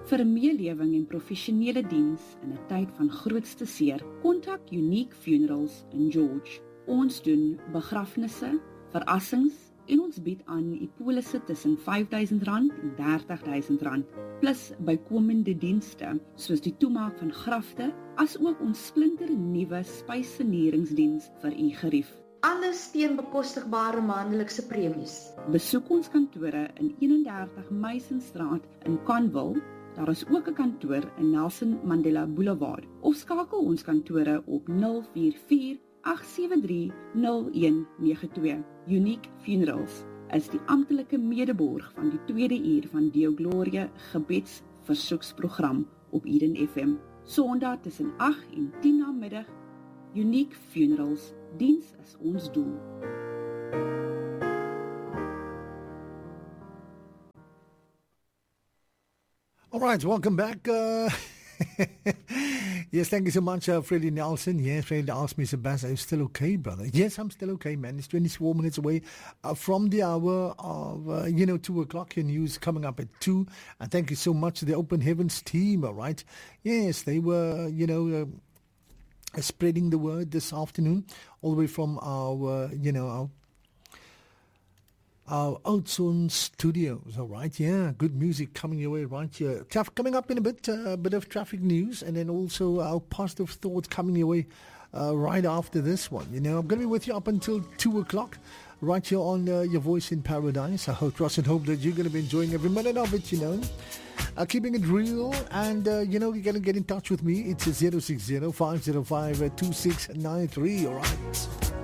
Vir 'n meelewing en professionele diens in 'n tyd van grootste seer, kontak Unique Funerals in George. Ons doen begrafnisse, verrassings en ons bied aan die polisse tussen R5,000 en R30,000, plus bykomende dienste soos die toemaak van grafte, as ook ons splinternuwe spysvernieringsdiens vir u gerief. Alles teen bekostigbare maandelikse premies. Besoek ons kantore in 31 Meisenstraat in Conville. Daar is ook 'n kantoor in Nelson Mandela Boulevard, of skakel ons kantore op 044 873 0192. Unique Funerals is die amptelike medeborg van die tweede uur van Deo Gloria gebedsversoeksprogram op Eden FM. Sondag tussen 8 en 10 na middag. Unique Funerals, diens is ons doel. All right, welcome back. Yes, thank you so much, Freddie Nelson. Yes, Freddie asked me, Sebastian, are you still okay, brother? Yes, I'm still okay, man. It's 24 minutes away from the hour of, 2 o'clock. Your news coming up at 2. And thank you so much to the Open Heavens team, all right? Yes, they were, spreading the word this afternoon, all the way from our Oudtshoorn studios, all right? Yeah, good music coming your way right here. Coming up in a bit of traffic news, and then also our positive thoughts coming your way right after this one. I'm going to be with you up until 2 o'clock, right here on Your Voice in Paradise. I trust and hope that you're going to be enjoying every minute of it, keeping it real, and, you're going to get in touch with me. It's 060-505-2693, all right?